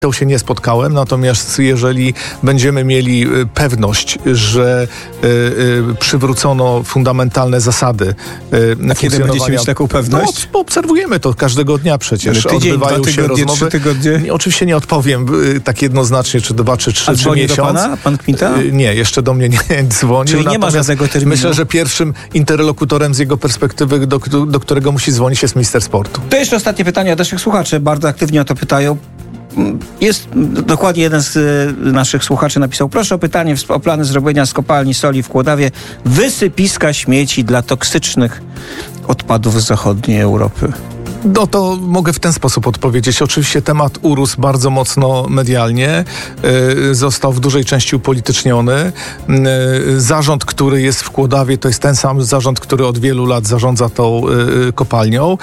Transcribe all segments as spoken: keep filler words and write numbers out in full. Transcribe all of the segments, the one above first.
To się nie spotkałem, natomiast jeżeli będziemy mieli pewność, że y, y, przywrócono fundamentalne zasady y, A kiedy będziecie mieć taką pewność? No, obserwujemy to każdego dnia przecież. Ale tydzień, Odbywają dwa się tygodnie, rozmowy. trzy tygodnie? Nie, oczywiście nie odpowiem y, tak jednoznacznie, czy dwa, czy trzy, A czy dzwoni miesiąc. do pana, pan Kmita? Y, nie, jeszcze do mnie nie dzwonił. Czyli nie ma żadnego terminu? Myślę, że pierwszym interlokutorem z jego perspektywy, do, do którego musi dzwonić, jest minister sportu. To jeszcze ostatnie pytanie od naszych słuchaczy. Bardzo aktywnie o to pytają. Jest dokładnie jeden z y, naszych słuchaczy napisał: proszę o pytanie o plany zrobienia z kopalni soli w Kłodawie wysypiska śmieci dla toksycznych odpadów z zachodniej Europy. No to mogę w ten sposób odpowiedzieć. Oczywiście temat urósł bardzo mocno medialnie, yy, został w dużej części upolityczniony. Yy, zarząd, który jest w Kłodawie, to jest ten sam zarząd, który od wielu lat zarządza tą yy, kopalnią.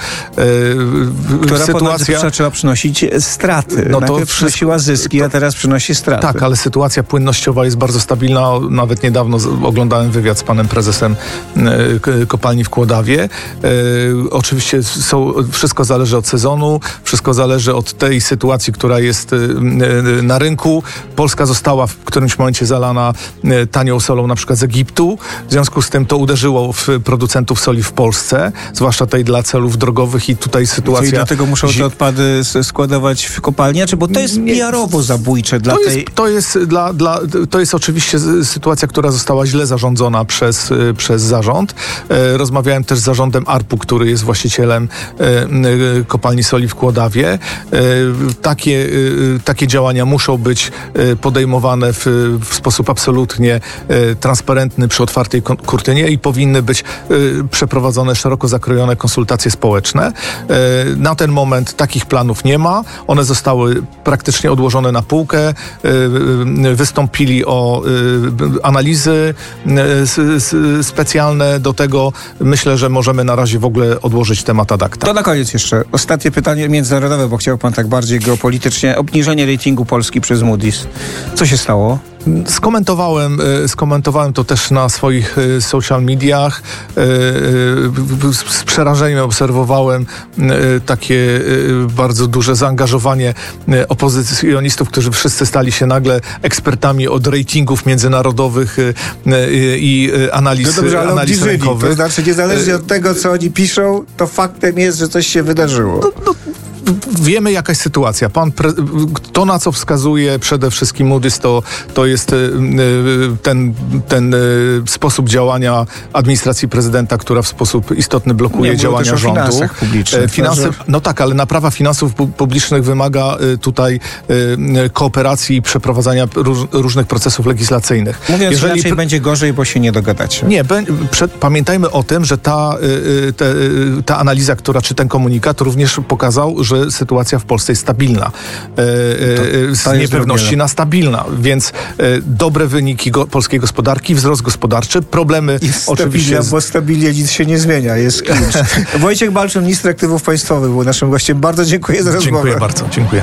Yy, Która sytuacja zaczęła przynosić straty. No to Najpierw przynosiła zyski, to, a teraz przynosi straty. Tak, ale sytuacja płynnościowa jest bardzo stabilna. Nawet niedawno z, oglądałem wywiad z panem prezesem yy, kopalni w Kłodawie. Yy, oczywiście są wszystko Wszystko zależy od sezonu, wszystko zależy od tej sytuacji, która jest na rynku. Polska została w którymś momencie zalana tanią solą na przykład z Egiptu. W związku z tym to uderzyło w producentów soli w Polsce, zwłaszcza tej dla celów drogowych i tutaj sytuacja... Czyli dlatego muszą te odpady składować w kopalni? Czy bo to jest P R owo zabójcze dla to tej... Jest, to, jest dla, dla, to jest oczywiście sytuacja, która została źle zarządzona przez, przez zarząd. Rozmawiałem też z zarządem A R P-u, który jest właścicielem kopalni soli w Kłodawie. Takie, takie działania muszą być podejmowane w, w sposób absolutnie transparentny przy otwartej kurtynie i powinny być przeprowadzone szeroko zakrojone konsultacje społeczne. Na ten moment takich planów nie ma. One zostały praktycznie odłożone na półkę. Wystąpili o analizy specjalne do tego. Myślę, że możemy na razie w ogóle odłożyć temat ad acta. To na koniec jeszcze ostatnie pytanie międzynarodowe, bo chciał pan tak bardziej geopolitycznie. Obniżenie ratingu Polski przez Moody's. Co się stało? Skomentowałem, skomentowałem to też na swoich social mediach. Z przerażeniem obserwowałem takie bardzo duże zaangażowanie opozycjonistów, którzy wszyscy stali się nagle ekspertami od ratingów międzynarodowych i analiz, no dobrze, ale analiz rynkowych. To znaczy, niezależnie od tego, co oni piszą, to faktem jest, że coś się wydarzyło. No, no. Wiemy, jaka jest sytuacja. Pan pre... To, na co wskazuje przede wszystkim Moody's, to, to jest ten, ten sposób działania administracji prezydenta, która w sposób istotny blokuje Nie, działania też o rządu. finansach publicznych. Finanse, no tak, ale naprawa finansów publicznych wymaga tutaj kooperacji i przeprowadzania róż, różnych procesów legislacyjnych. Mówiąc Jeżeli inaczej, pr... będzie gorzej, bo się nie dogadacie. Nie, be... Przed... pamiętajmy o tym, że ta, te, ta analiza, która, czy ten komunikat również pokazał, że sytuacja w Polsce jest stabilna. E, to, to z niepewności na stabilna. Więc e, dobre wyniki go, polskiej gospodarki, wzrost gospodarczy, problemy jest oczywiście... Stabilna, bo stabilnie nic się nie zmienia. Jest klucz. Wojciech Balczyn, minister aktywów państwowych, był naszym gościem. Bardzo dziękuję za rozmowę. Dziękuję bardzo. Dziękuję.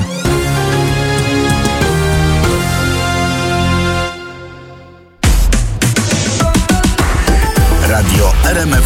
Radio R M F